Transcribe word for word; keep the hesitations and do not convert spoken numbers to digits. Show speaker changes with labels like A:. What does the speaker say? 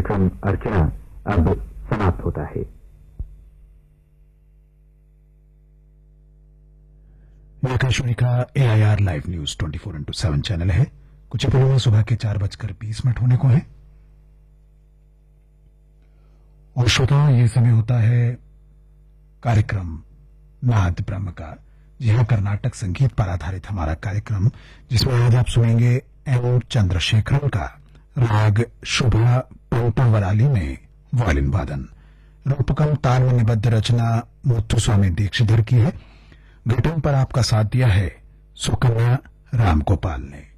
A: कार्यक्रम अर्चना अब समाप्त होता है।
B: आकाशवाणी का AIR live news twenty four into seven channel है। कुछ ही पलों में सुबह के चार बजकर बीस मिनट होने को है और श्रोताओं ये समय होता है कार्यक्रम नाद ब्रह्म का। जी हाँ, कर्नाटक संगीत पर आधारित हमारा कार्यक्रम, जिसमें आज आप सुनेंगे एम चंद्रशेखरन का राग शुभा पंतवराली में वायलिन वादन। रूपकम ताल में निबद्ध रचना मुथुस्वामी दीक्षितर की है। घटन पर आपका साथ दिया है सुकन्या रामगोपाल ने।